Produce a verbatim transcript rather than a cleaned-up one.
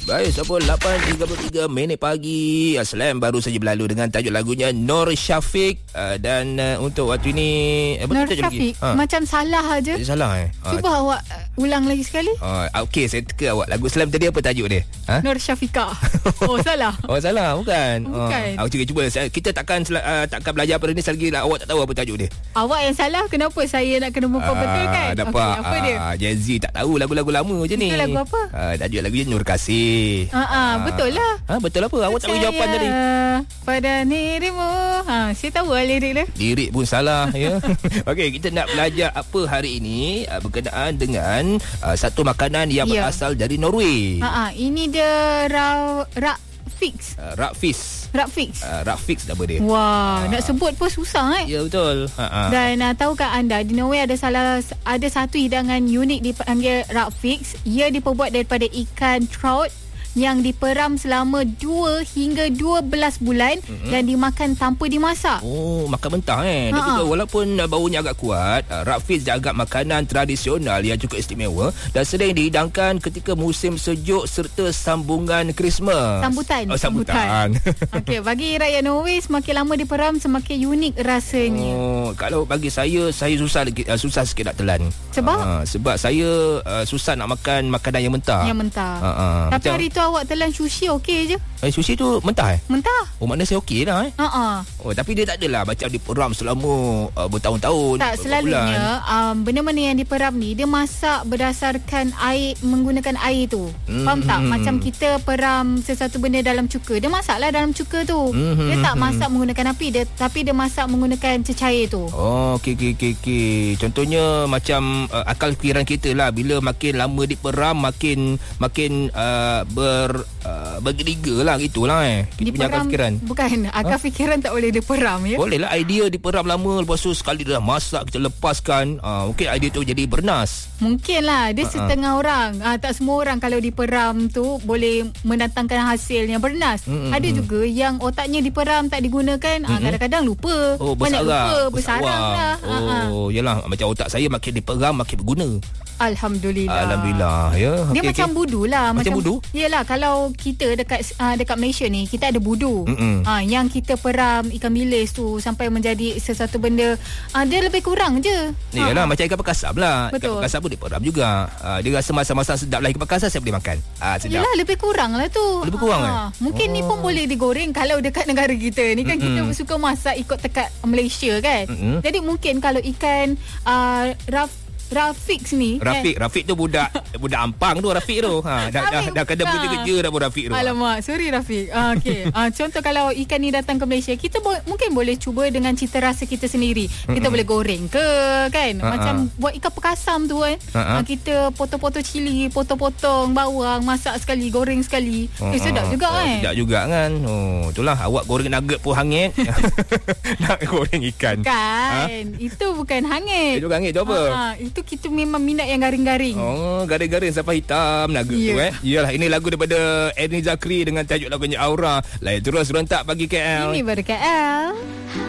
Baik, sampai lapan tiga puluh tiga minit pagi. Slam baru saja berlalu dengan tajuk lagunya Nur Syafiq. Uh, dan uh, untuk waktu ini uh, Nur Syafiq lagi? Macam ha. salah aja. Salah eh. Cuba uh, awak uh, ulang lagi sekali. Uh, Okey, saya teka awak. Lagu Slam tadi apa tajuk dia? Ha? Nur Syafiqah. Oh, salah. Oh, salah. Bukan. Bukan. Uh, cuba cuba kita takkan uh, takkan belajar pada ni selagi lah, awak tak tahu apa tajuk dia. Awak yang salah, kenapa saya nak kena muka uh, betul kan? Dapat. Okay, apa uh, dia? Gen Z tak tahu lagu-lagu lama je ni. Itu lagu apa? Uh, tajuk lagunya Nur Kasih. Ha uh, uh, betul lah. Ha, betul apa? Awak tak bagi jawapan tadi. Pada dirimu. Ha, saya tahu lah lirik dia. Lirik pun salah ya. Okey, kita nak belajar apa hari ini uh, berkenaan dengan uh, satu makanan yang yeah. berasal dari Norway. Ha uh, ini dia ra rak fix. Uh, rak fix. Rak fix. Uh, rak fix nama dia. Wah, uh, nak sebut pun susah eh. Ya betul. Ha. Dan uh, tahukah anda di Norway ada salah ada satu hidangan unik dipanggil rak fix. Ia diperbuat daripada ikan trout yang diperam selama dua hingga dua belas bulan mm-hmm. dan dimakan tanpa dimasak. Oh, makan mentah eh. Dan juga walaupun baunya agak kuat, rak fish dianggap makanan tradisional yang cukup istimewa dan sering dihidangkan ketika musim sejuk serta sambungan Christmas. Sambutan. Oh, sambutan. Okey, bagi rakyat Norway semakin lama diperam semakin unik rasanya. Oh, kalau bagi saya saya susah susah sikit nak telan. Sebab uh, sebab saya uh, susah nak makan makanan yang mentah. Yang mentah. Uh-uh. Tapi macam hari tu awak telan sushi okey je. Eh, sushi tu mentah eh? Mentah. Oh, maknanya saya okey lah eh. Uh-uh. Oh, tapi dia tak adalah macam diperam selama uh, bertahun-tahun. Tak, selalunya um, benda-benda yang diperam ni dia masak berdasarkan air, menggunakan air tu. Mm-hmm. Faham tak? Macam kita peram sesuatu benda dalam cuka, dia masaklah dalam cuka tu. Mm-hmm. Dia tak masak menggunakan api, dia tapi dia masak menggunakan cecair tu. Oh, okey okey okey okey. Contohnya macam uh, akal fikiran kita lah, bila makin lama diperam makin makin uh, ber uh, bergeliga lah gitulah eh. Kita punya akal fikiran. Bukan, akal huh? fikiran tak boleh diperam ya. Boleh lah idea diperam lama, lepas tu sekali dah masak kita lepaskan, uh, mungkin idea tu jadi bernas. Mungkin lah, dia uh-huh. setengah orang. Uh, tak semua orang kalau diperam tu boleh mendatangkan hasil yang bernas. Mm-hmm. Ada juga yang otaknya diperam tak digunakan, mm-hmm. uh, kadang-kadang lupa. Oh, bersarang. Lupa, bersarang lah. Oh, uh-huh. yalah, macam otak saya makin diperam makin berguna. Alhamdulillah. Alhamdulillah ya. Dia okay, macam okay. budu lah. Macam, macam budu? Yalah, kalau kita dekat uh, dekat Malaysia ni, kita ada budu. Ha, yang kita peram ikan bilis tu sampai menjadi sesuatu benda, uh, dia lebih kurang je. Yalah, ha. macam ikan pakasam lah. Betul. Ikan pakasam pun diperam juga. Uh, dia rasa masak-masak sedap lah ikan pakasam, saya boleh makan. Uh, sedap. Yalah, lebih kurang lah tu. Lebih kurang ha. eh? Mungkin oh. ni pun boleh digoreng kalau dekat negara kita. Ni kan Mm-mm. kita suka masak ikut dekat Malaysia kan. Mm-mm. Jadi mungkin kalau ikan uh, raf Rafiq ni Rafiq kan? Rafiq tu budak budak Ampang tu Rafiq tu. Ha dah dah, dah kena kerja-kerja dah pun Rafiq tu. Alamak, sorry Rafiq. Ah, okey. Ah, contoh kalau ikan ni datang ke Malaysia, kita bo- mungkin boleh cuba dengan cita rasa kita sendiri. Kita Mm-mm. boleh goreng ke kan? Uh-uh. Macam buat ikan perkasam tu kan. Uh-uh. Ah, kita potong-potong cili, potong-potong bawang, masak sekali, goreng sekali. Uh-uh. Eh sedap juga oh, kan? Sedap juga kan. Oh, itulah awak goreng nugget pun hangit. Nak goreng ikan. Kan. Ha? Itu bukan hangit. Itu hangit tu apa? Ha, itu kita memang minat yang garing-garing. Oh, garing-garing sampai hitam nugget yeah. tu eh. Iyalah, ini lagu daripada Ernie Zakri dengan tajuk lagunya Aura. Lain terus rentak pagi K L. Ini baru K L.